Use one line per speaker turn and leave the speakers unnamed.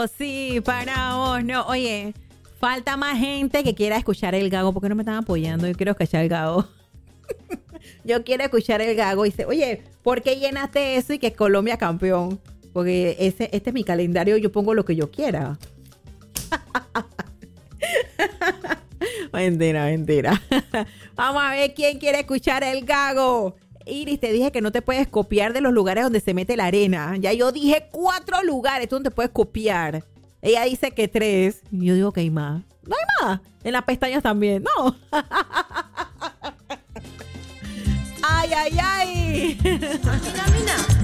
vos, sí, para vos. No, oye, falta más gente que quiera escuchar el Gago. ¿Por qué no me están apoyando? Yo quiero escuchar el Gago. Yo quiero escuchar el Gago. Y dice, oye, ¿por qué llenaste eso y que Colombia campeón? Porque este es mi calendario, yo pongo lo que yo quiera. Mentira. Vamos a ver quién quiere escuchar el Gago. Iris, te dije que no te puedes copiar de los lugares donde se mete la arena. Ya yo dije 4 lugares donde puedes copiar. Ella dice que 3. Y yo digo que hay más. No hay más. En las pestañas también. No. Ay.
Camina.